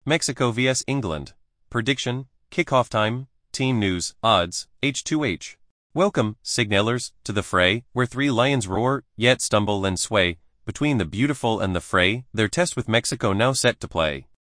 Mexico vs England. Prediction, kickoff time, team news, odds, H2H. Welcome, signalers, to the fray, where three lions roar, yet stumble and sway. Between the beautiful and the fray, their test with Mexico now set to play.